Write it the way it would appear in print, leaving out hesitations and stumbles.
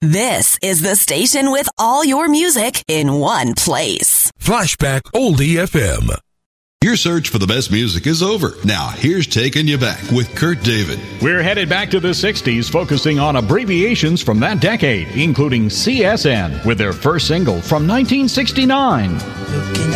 This is the station with all your music in one place. Flashback Oldie FM. Your search for the best music is over. Now, here's Taking You Back with Kurt David. We're headed back to the 60s, focusing on abbreviations from that decade, including CSN, with their first single from 1969.